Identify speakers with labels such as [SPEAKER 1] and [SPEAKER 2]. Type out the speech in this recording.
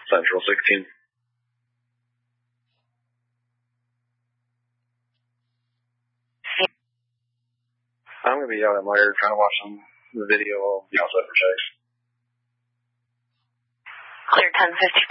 [SPEAKER 1] Central 16. I'm going to be out at Meyer trying to watch some video of the outside for checks.
[SPEAKER 2] Clear 1054.